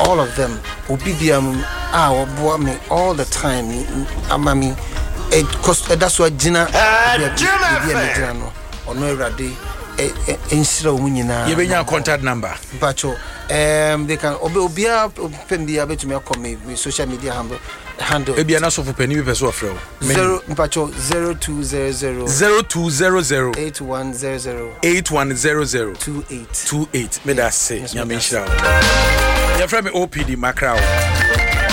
all of them obibiam oboa me all the time amami cause that's what Gina no ono Erade ensira omunyina yebenya contact number bacho they can obia pembia betumi call me social media handle ebia na so for penny be so frɛ 0200 8100 28 me da say nyame nhyira ya frɛ me OPD Macra